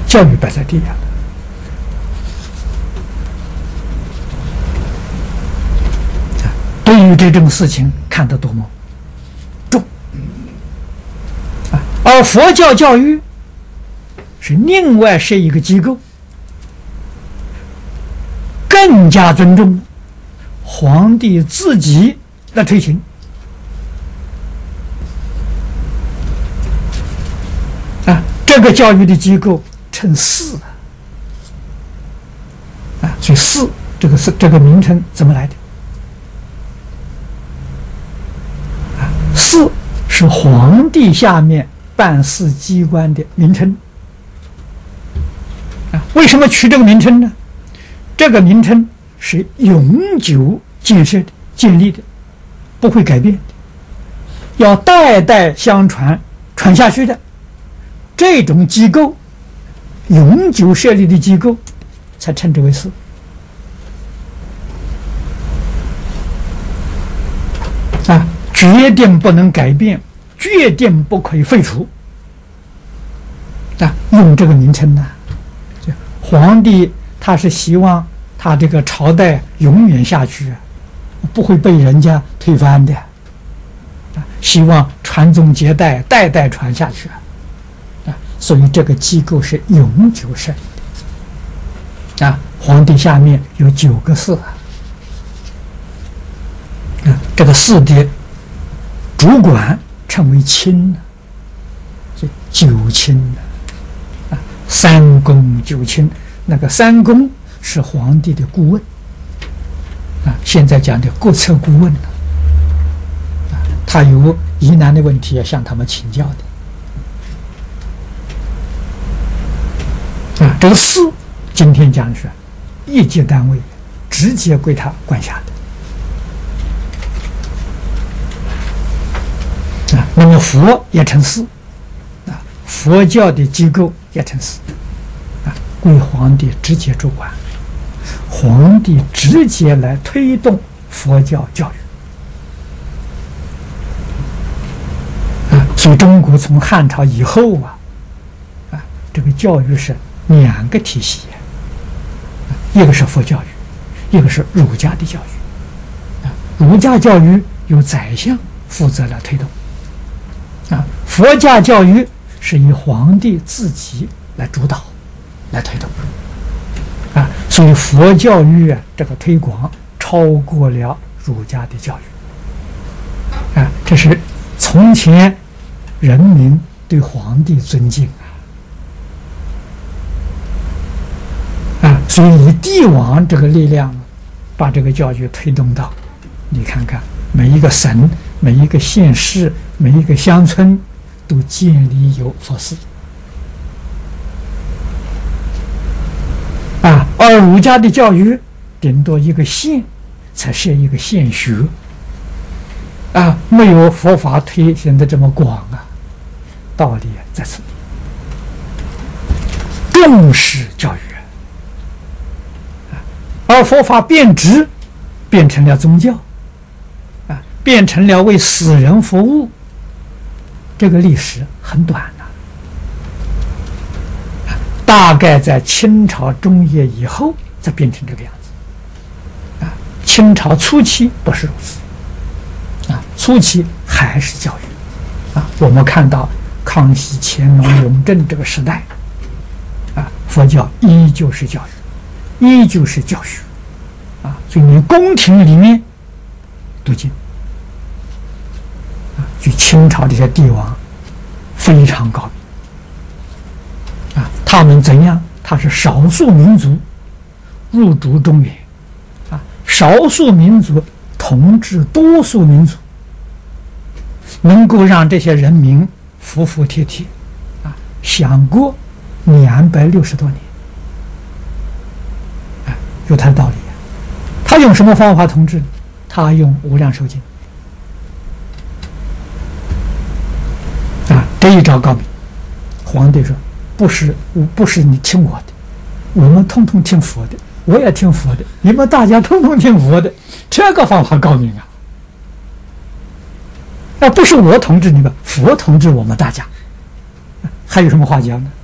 教育摆在第一了。对于这种事情看得多么重啊！而佛教教育是另外设一个机构，更加尊重皇帝自己来推行啊。这个教育的机构称寺啊，所以寺这个名称怎么来的？寺是皇帝下面办事机关的名称啊。为什么取这个名称呢？这个名称是永久建设的、建立的，不会改变的，要代代相传传下去的。这种机构，永久设立的机构，才称之为寺啊。决定不能改变，决定不可以废除啊！用这个名称呢，皇帝他是希望他这个朝代永远下去，不会被人家推翻的啊！希望传宗接代，代代传下去啊！所以这个机构是永久设立的啊！皇帝下面有9个寺啊，这个寺的主管称为卿，所以9卿啊，3公9卿。那个3公是皇帝的顾问啊，现在讲的国策顾问啊，他有疑难的问题要向他们请教的啊。这个寺今天讲是一级单位，直接归他管辖的。那么佛也称寺啊，佛教的机构也称寺啊，归皇帝直接主管，皇帝直接来推动佛教教育啊。所以中国从汉朝以后啊，这个教育是2个体系，一个是佛教育，一个是儒家的教育啊。儒家教育由宰相负责来推动。啊，佛家教育是以皇帝自己来主导、来推动，啊，所以佛教育这个推广超过了儒家的教育，啊，这是从前人民对皇帝尊敬啊，所以以帝王这个力量把这个教育推动到，你看看每一个省、每一个县市、每一个乡村都建立有佛寺啊，而儒家的教育顶多一个县才设一个县学啊，没有佛法推行的这么广啊。道理在此地，重视教育啊，而佛法变质，变成了宗教啊，变成了为死人服务。这个历史很短啊，大概在清朝中叶以后才变成这个样子啊。清朝初期不是如此啊，初期还是教育啊。我们看到康熙、乾隆、雍正这个时代啊，佛教依旧是教育，依旧是教学啊，所以连宫廷里面读经。就清朝这些帝王非常高明啊，他们怎样？他是少数民族入主中原啊，少数民族统治多数民族，能够让这些人民服服帖帖啊，享过260多年啊，有他的道理。他用什么方法统治？他用无量寿经。这一招高明，皇帝说：“不是你听我的，我们通通听佛的，我也听佛的，你们大家通通听佛的。”这个方法高明啊！不是我统治你们，佛统治我们大家，还有什么话讲呢？